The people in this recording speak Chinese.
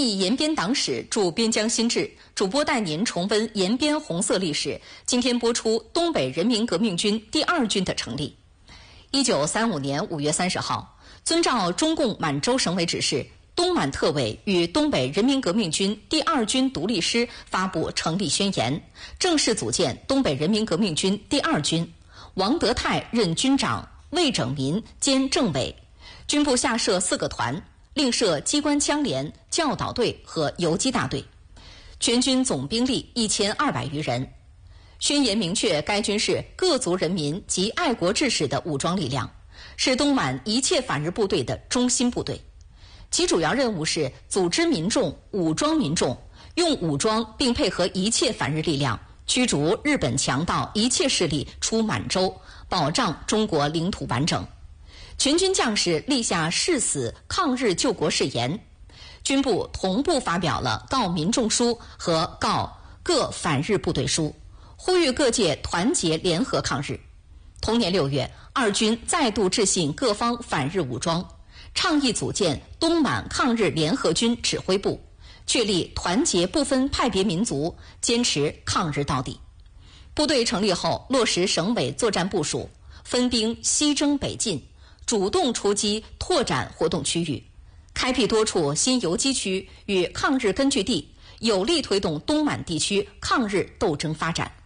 忆延边党史驻边疆新志，主播带您重温延边红色历史。今天播出东北人民革命军第2军的成立。1935年5月30号，遵照中共满洲省委指示，东满特委与东北人民革命军第2军独立师发布成立宣言，正式组建东北人民革命军第2军。王德泰任军长，魏拯民兼政委。军部下设4个团，另设机关枪连、教导队和游击大队，全军总兵力1200余人。宣言明确，该军是各族人民及爱国志士的武装力量，是东满一切反日部队的中心部队。其主要任务是组织民众、武装民众，用武装并配合一切反日力量，驱逐日本强盗一切势力出满洲，保障中国领土完整。全军将士立下誓死抗日救国誓言，军部同步发表了告民众书和告各反日部队书，呼吁各界团结联合抗日。同年6月，2军再度致信各方反日武装，倡议组建东满抗日联合军指挥部，确立团结不分派别民族，坚持抗日到底。部队成立后，落实省委作战部署，分兵西征北进，主动出击拓展活动区域，开辟多处新游击区与抗日根据地，有力推动东满地区抗日斗争发展。